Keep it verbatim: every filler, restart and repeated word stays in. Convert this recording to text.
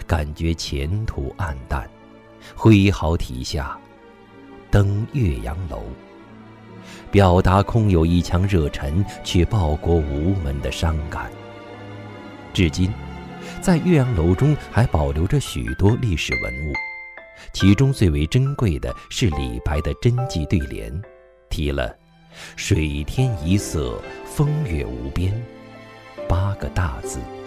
感觉前途黯淡，挥毫题下登岳阳楼，表达空有一腔热忱却报国无门的伤感。至今在岳阳楼中还保留着许多历史文物，其中最为珍贵的是李白的真迹对联，题了水天一色，风月无边八个大字。